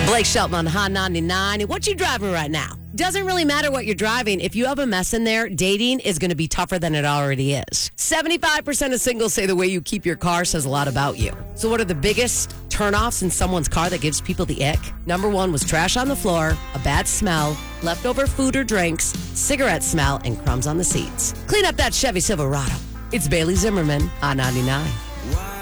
Blake Shelton on Hot 99. What you driving right now? Doesn't really matter what you're driving. If you have a mess in there, dating is going to be tougher than it already is. 75% of singles say the way you keep your car says a lot about you. So what are the biggest turnoffs in someone's car that gives people the ick? Number one was trash on the floor, a bad smell, leftover food or drinks, cigarette smell, and crumbs on the seats. Clean up that Chevy Silverado. It's Bailey Zimmerman on 99.